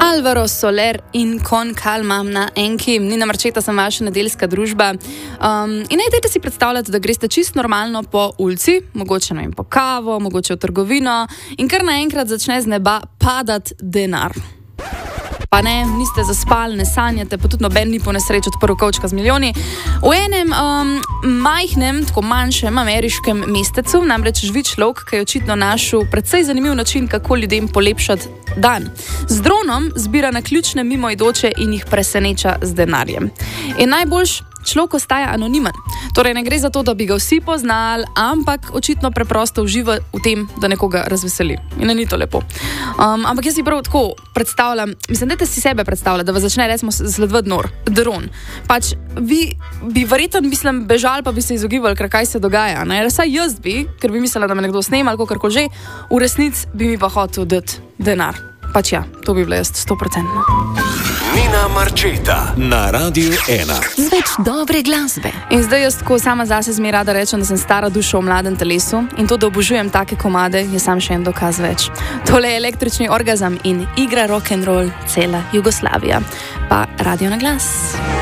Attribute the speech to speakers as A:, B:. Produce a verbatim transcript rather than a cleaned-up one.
A: Alvaro Soler in Con Calma na enki. Nina Marčeta sem vaša nedeljska družba. Um, in najdete si predstavljati, da greste čisto normalno po ulici, mogoče ne vem, po kavo, mogoče v trgovino in kar naenkrat začne z neba padati denar. Pa ne, niste zaspali, ne sanjate, pa tudi noben ni po nesreči odprl kovčka z milijoni. V enem um, majhnem, tako manjšem ameriškem mestecu namreč živi človek, ki je očitno našel precej zanimiv način, kako ljudem polepšati dan. Z dronom zbira naključne mimoidoče in jih preseneča z denarjem. In najboljš, človek ostaja anonimen. Torej ne gre za to, da bi ga vsi poznali, ampak očitno preprosto uživa v tem, da nekoga razveseli. In ni to lepo. Um, ampak jaz si prav tako predstavljam, mislim, da si sebe predstavlja, da vas začne recimo sledovati nor, dron. Pač vi bi verjetno, mislim, bežali, pa bi se izogibali, ker kaj se dogaja. Ne? Saj jaz bi, ker bi mislila, da me nekdo snema ali kakorkoli že, v resnici bi mi pa hotel dati denar. Pač ja, to bi bilo jaz sto procentno.
B: Nina Marčeta na Radiu ena.
C: Z več dobre glasbe.
A: In zdaj jaz tako sama zase zmeraj rada rečem, da sem stara duša v mladem telesu in to, da obožujem take komade, je sam še en dokaz več. Tole je električni orgazem in igra rock'n'roll cela Jugoslavija. Pa Radio na glas.